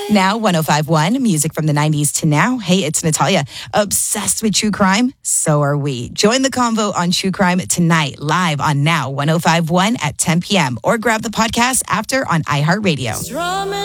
Now 105.1, music from the 90s to now. Hey, it's Natalia. Obsessed with true crime? So are we. Join the convo on true crime tonight, live on Now 105.1 at 10 p.m. or grab the podcast after on iHeartRadio.